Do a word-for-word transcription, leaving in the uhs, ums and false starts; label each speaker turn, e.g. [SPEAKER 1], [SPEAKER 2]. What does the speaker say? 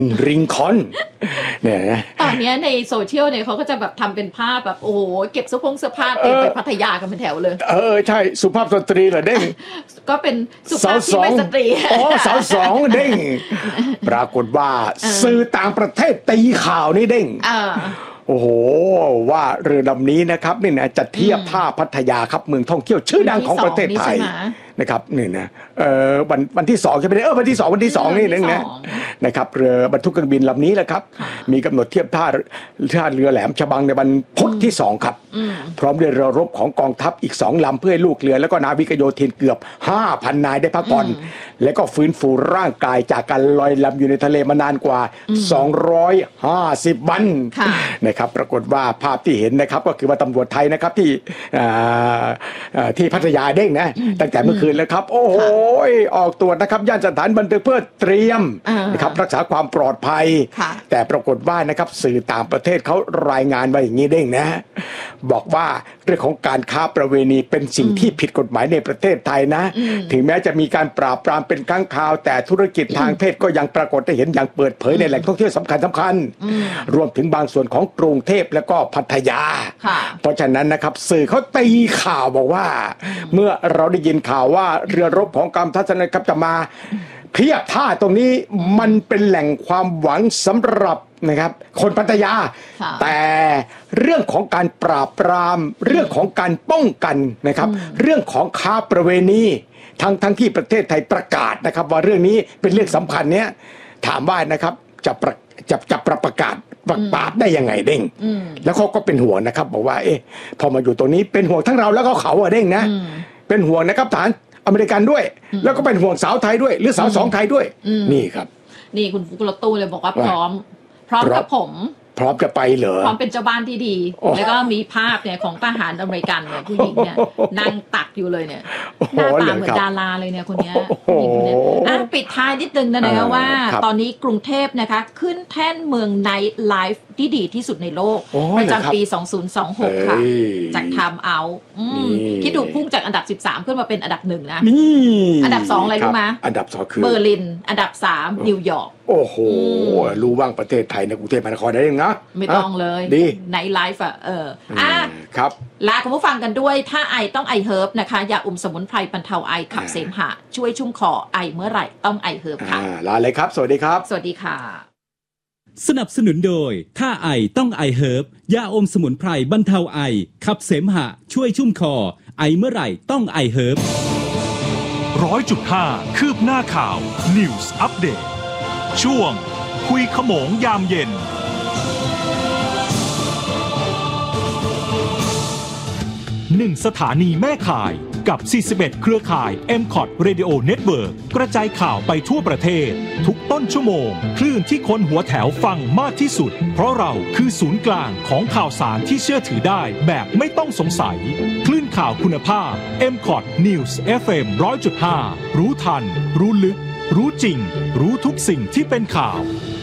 [SPEAKER 1] ริงคอนเนี่ยนะ
[SPEAKER 2] ตอนนี้ในโซเชียลเนี่ยเขาก็จะแบบทำเป็นภาพแบบโอ้โหเก็บเสื้อผงเสื้อผ้าเตรียมไปพัทยากันเป็นแถวเลย
[SPEAKER 1] เออใช่สุภาพสตรีเหรอเด้ง
[SPEAKER 2] ก็เป็นสุภาพที่ไม่สตรี
[SPEAKER 1] อ๋อสาวสองเด้งปรากฏว่าสื่อต่างประเทศตีข่าวนี้เด้งโอ้โหว่าเรือลำนี้นะครับนี่นะจะเทียบท่าพัทยาครับเมืองท่องเที่ยวชื่อดังของประเทศไทยนะครับนี่นะเอ่อวันวันที่สองใช่ไหมเออวันที่สองวันที่สองนี่นึงนะนะครับเรือบรรทุกเครื่องบินลำนี้แหละครับมีกำหนดเทียบท่าท่าเรือแหลมฉบังในวันพุธที่สองครับพร้อมด้วยเรือรบของกองทัพอีกสองลำเพื่อให้ลูกเรือแล้วก็นาวิกโยธินเกือบ ห้าพัน นายได้พักผ่อนและก็ฟื้นฟูร่างกายจากการลอยลำอยู่ในทะเลมานานกว่าสองร้อยห้าสิบวันนะครับปรากฏว่าภาพที่เห็นนะครับก็คือว่าตำรวจไทยนะครับที่ที่พัทยาเด้งนะตั้งแต่เมื่อคืนแล้วครับโอ้โหออกตรวจนะครับย่านสถานบันเทิงเพื่อเตรียมนะครับรักษาความปลอดภัยแต่ปรากฏว่านะครับสื่อต่างประเทศเขารายงานมาอย่างนี้เด้งนะบอกว่าเรื่องของการค้าประเวณีเป็นสิ่งที่ผิดกฎหมายในประเทศไทยนะถึงแม้จะมีการปราบปรามเป็นครั้งคราวแต่ธุรกิจทางเพศก็ยังปรากฏให้เห็นอย่างเปิดเผยในแหล่งท่องเที่ยวสำคัญสำคัญรวมถึงบางส่วนของกรุงเทพและก็พัทยาเพราะฉะนั้นนะครับสื่อเขาตีข่าวบอกว่าเมื่อเราได้ยินข่าวว่าเรือรบของกองทัพนะครับจะมาเพียบท่าตรงนี้มันเป็นแหล่งความหวังสำหรับนะครับคนพัทยาแต่เรื่องของการปราบปรามเรื่องของการป้องกันนะครับเรื่องของค้าประเวณีทั้งทั้งที่ประเทศไทยประกาศนะครับว่าเรื่องนี้เป็นเรื่องสำคัญเนี้ยถามว่านะครับจะประจะจะประกาศประกาศได้ยังไงเด้งแล้วเขาก็เป็นห่วงนะครับบอกว่าเอ๊ะพอมาอยู่ตรงนี้เป็นห่วงทั้งเราแล้วก็เขาอะเด้งนะเป็นห่วงนะครับฐานอเมริกันด้วยแล้วก็เป็นห่วงสาวไทยด้วยหรือสาวสองไทยด้วยนี่ครับ
[SPEAKER 2] นี่คุณฟุกุโรตู้เลยบอกว่าพร้อมพร้อมกับผม
[SPEAKER 1] พร้อมจะไปเหรอ
[SPEAKER 2] พร้อมเป็นเจ้าบ้านที่ดีแล้วก็มีภาพเนี่ยของทหารอเมริกันเนี่ยผู้หญิงเนี่ยนั่งตักอยู่เลยเนี่ยหน้าตาเหมือนดาราเลยเนี่ยคนนี้ผู้หญิงคนนี้อ่ะปิดท้ายนิดนึงนะคะว่าตอนนี้กรุงเทพนะคะขึ้นแท่นเมืองไนท์ไลฟ์ที่ดีที่สุดในโลกประจำปีสองพันยี่สิบหกค่ะจาก Time Out คิดดูพุ่งจากอันดับสิบสามขึ้นมาเป็นอันดับหนึ่งนะอันดับสองอะไรรู้ไหม
[SPEAKER 1] อันดับสองคือ
[SPEAKER 2] เบอร์ลินอันดับสามนิวยอร์ก
[SPEAKER 1] โอ้โหรู้บ้างประเทศไทยในกรุงเทพมหานครได้ยังนะ
[SPEAKER 2] ไม่ต้องเลย
[SPEAKER 1] ดี
[SPEAKER 2] ไนท์ไลฟ์อ่ะเอออ่ะ
[SPEAKER 1] ครับ
[SPEAKER 2] ลาคุณผู้ฟังกันด้วยถ้าไอต้องไอเฮิร์บนะคะยาอมสมุนไพรบรรเทาไอขับเสมหะช่วยชุ่มคอไอเมื่อไหร่ต้องไอเฮิร์บค่ะ
[SPEAKER 1] ลาเลยครับสวัสดีครับ
[SPEAKER 2] สวัสดีค่ะ
[SPEAKER 3] สนับสนุนโดยถ้าไอต้องไอเฮิร์บยาอมสมุนไพรบรรเทาไอขับเสมหะช่วยชุ่มคอไอเมื่อไหร่ต้องไอเฮิร์บ
[SPEAKER 4] ร้อยจุดห้าคืบหน้าข่าว News Update ช่วงคุยขโมงยามเย็นหนึ่งสถานีแม่ข่ายกับสี่สิบเอ็ดเครือข่าย เอ็ม คอท Radio Network กระจายข่าวไปทั่วประเทศทุกต้นชั่วโมงคลื่นที่คนหัวแถวฟังมากที่สุดเพราะเราคือศูนย์กลางของข่าวสารที่เชื่อถือได้แบบไม่ต้องสงสัยคลื่นข่าวคุณภาพ เอ็ม คอท News เอฟ เอ็ม หนึ่งร้อยจุดห้า รู้ทันรู้ลึกรู้จริงรู้ทุกสิ่งที่เป็นข่าว